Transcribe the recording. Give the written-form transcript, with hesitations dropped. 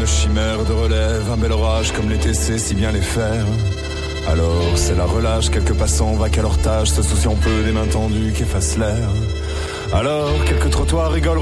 chimère de relève, un bel orage comme l'été sait si bien les faire. Alors c'est la relâche, quelques passants vaquent à leur tâche, se souciant peu des mains tendues qu'effacent l'air. Alors quelques trottoirs rigolent